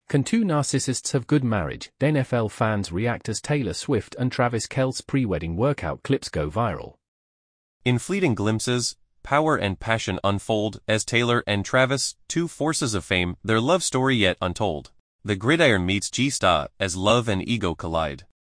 Can two narcissists have good marriage? NFL fans react as Taylor Swift and Travis Kelce's pre-wedding workout clips go viral. In fleeting glimpses, power and passion unfold as Taylor and Travis, two forces of fame, their love story yet untold. The gridiron meets G-Star as love and ego collide.